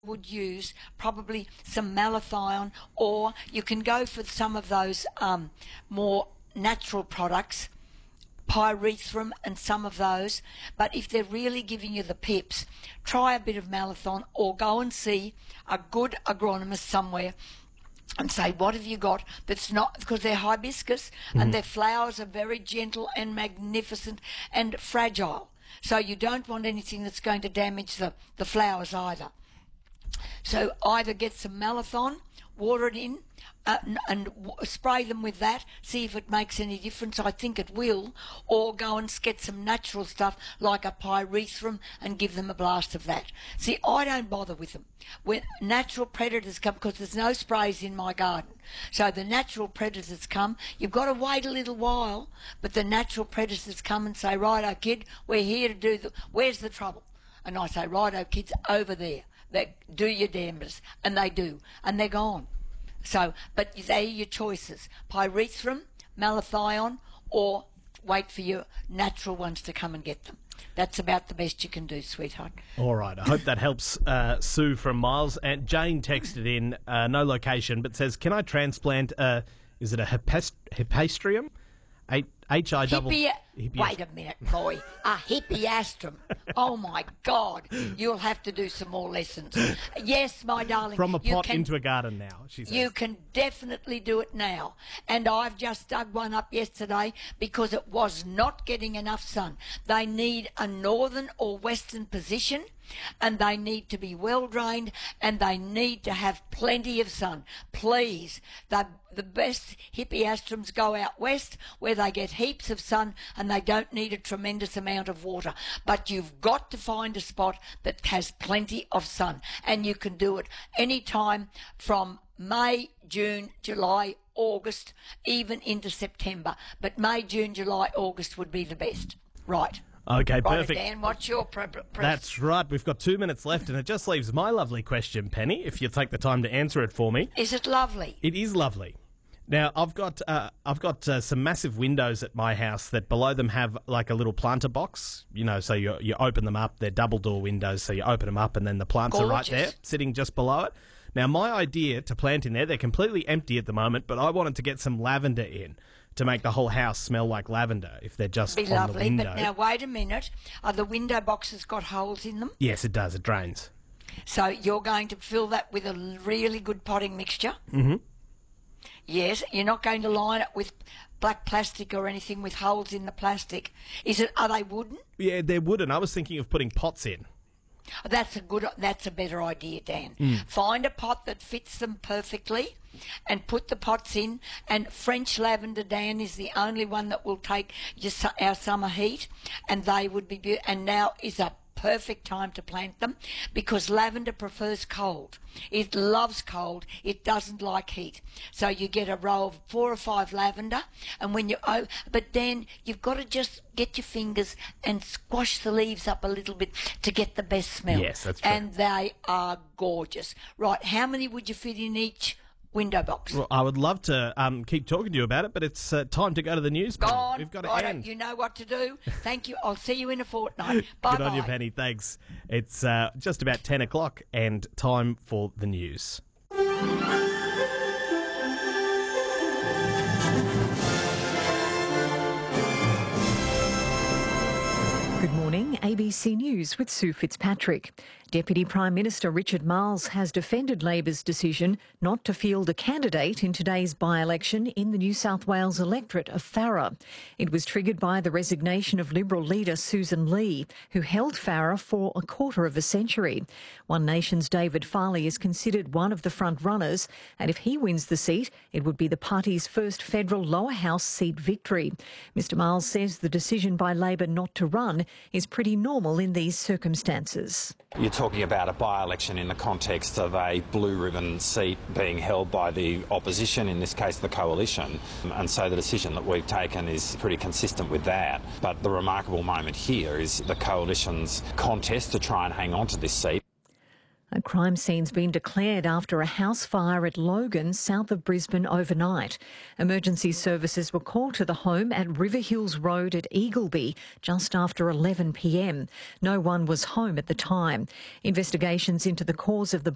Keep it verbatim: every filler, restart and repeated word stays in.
would use probably some malathion, or you can go for some of those um, more natural products, pyrethrum and some of those. But if they're really giving you the pips, try a bit of malathion, or go and see a good agronomist somewhere and say, what have you got that's not, because they're hibiscus mm. and their flowers are very gentle and magnificent and fragile. So you don't want anything that's going to damage the, the flowers either. So either get some malathion, water it in, uh, and, and w- spray them with that, see if it makes any difference. I think it will. Or go and get some natural stuff like a pyrethrum and give them a blast of that. See, I don't bother with them. When natural predators come, because there's no sprays in my garden, so the natural predators come, you've got to wait a little while, but the natural predators come and say, righto kid, we're here to do the, where's the trouble? And I say, righto kids, over there. They do your damnedest, and they do, and they're gone. So, but they are your choices: pyrethrum, malathion, or wait for your natural ones to come and get them. That's about the best you can do, sweetheart. All right. I hope that helps uh, Sue from Miles. And Jane texted in, uh, no location, but says, "Can I transplant? Uh, is it a hipast- hipastrium? H I double. Hippie, wait a minute, boy. A hippiastrum. Oh my God! You'll have to do some more lessons. Yes, my darling. From a pot can, into a garden now, she says. You can definitely do it now. And I've just dug one up yesterday because it was not getting enough sun. They need a northern or western position, and they need to be well drained, and they need to have plenty of sun. Please, the the best hippiastrums go out west where they get heaps of sun and they don't need a tremendous amount of water. But you've got to find a spot that has plenty of sun, and you can do it any time from May, June, July, August, even into September. But May, June, July, August would be the best. Right. Okay, right, perfect. Dan, what's your pre- pre- That's right. We've got two minutes left, and it just leaves my lovely question, Penny, if you take the time to answer it for me. Is it lovely? It is lovely. Now, I've got uh, I've got uh, some massive windows at my house that below them have like a little planter box, you know, so you you open them up. They're double door windows, so you open them up and then the plants Gorgeous. are right there, sitting just below it. Now, my idea to plant in there, they're completely empty at the moment, but I wanted to get some lavender in to make the whole house smell like lavender if they're just Be on lovely, the window. but now wait a minute. Are the window boxes got holes in them? Yes, it does. It drains. So you're going to fill that with a really good potting mixture? Mm-hmm. Yes, you're not going to line it with black plastic or anything with holes in the plastic. Is it? Are they wooden? Yeah, they're wooden. I was thinking of putting pots in. That's a good. That's a better idea, Dan. Mm. Find a pot that fits them perfectly, and put the pots in. And French lavender, Dan, is the only one that will take your, su- our summer heat, and they would be. Be- and now is a perfect time to plant them because lavender prefers cold. It loves cold. It doesn't like heat. So you get a row of four or five lavender, and when you oh, but then you've got to just get your fingers and squash the leaves up a little bit to get the best smell. Yes, that's true. And they are gorgeous. Right, how many would you fit in each window box? Well, I would love to um, keep talking to you about it, but it's uh, time to go to the news. Gone. We've got to Right, end. you know what to do. Thank you. I'll see you in a fortnight. Bye-bye. Good on you, Penny. Thanks. It's uh, just about ten o'clock and time for the news. Good morning, A B C News with Sue Fitzpatrick. Deputy Prime Minister Richard Marles has defended Labor's decision not to field a candidate in today's by-election in the New South Wales electorate of Farrer. It was triggered by the resignation of Liberal leader Susan Lee, who held Farrer for a quarter of a century. One Nation's David Farley is considered one of the front-runners, and if he wins the seat, it would be the party's first federal lower house seat victory. Mister Marles says the decision by Labor not to run is pretty normal in these circumstances. You're talking about a by-election in the context of a blue ribbon seat being held by the opposition, in this case the coalition, and so the decision that we've taken is pretty consistent with that. But the remarkable moment here is the coalition's contest to try and hang on to this seat. A crime scene's been declared after a house fire at Logan, south of Brisbane, overnight. Emergency services were called to the home at River Hills Road at Eagleby just after eleven p m. No one was home at the time. Investigations into the cause of the